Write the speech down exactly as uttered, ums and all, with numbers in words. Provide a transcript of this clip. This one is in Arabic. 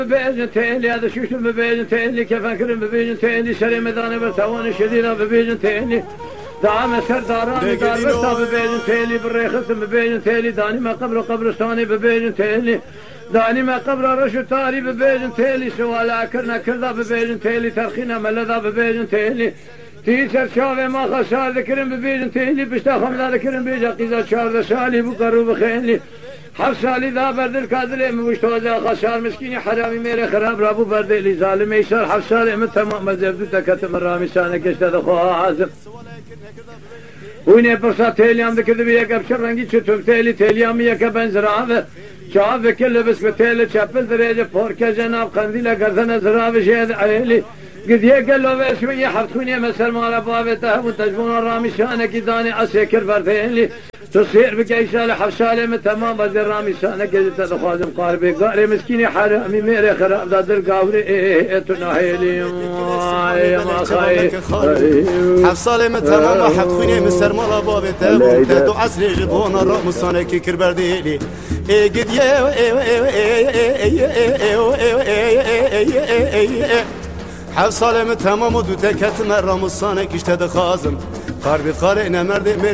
ببيجن تيلي هذا شوشو ببيجن تيلي كيف أكرم ببيجن تيلي شري مداني برتواني شديدة ببيجن تيلي دعم سرداران دار برتا ببيجن تيلي بالريخص ببيجن تيلي داني ما قبر قبرستاني ببيجن تيلي داني ما قبر رشو تاري ببيجن تيلي سوالا كرنا كردا ببيجن تيلي ترخينا ملذا ببيجن تيلي تيشر شافي ما خسار ذكرن ببيجن تيلي بشتا خمدا ذكرن بيجا قيزا شار شالي بقرو بخيلي حفصالي ذا برد الكادلي موشتوزا خسار مسكيني حرامي ميري خراب رابو برد اللي ظالم يسار حفصالي من تمام مزبدو تكتم الرامي سانك اشتاد خوها عازم ويني برسا تيليام ذكر بيك ابشر رنگي چطور تيلي تيليام يكا بنزراوه شاف كل بس بتيلي چپل دريجه پوركه جناب قنديله گردن زراوه شهد عيلي قد يقل له شويه حرتوني مسل مال بابته وتجبون الرامي شانك داني اسكر بردينلي تصير بكيسال حفصالي من تمام بدر رامي شانك قد تخازم قاربي قاري مسكيني حرامي ميري خراب دادر قاوري تناهيلي يا ما خاي حفصالي من تمام حرتوني مسل مال بابته وتدو عسل جبون الرامي شانك كر بردينلي قد يا حفصالي من تمام ودو تكت مرة مصانك اشتد خازم قاربي قارئنا مرد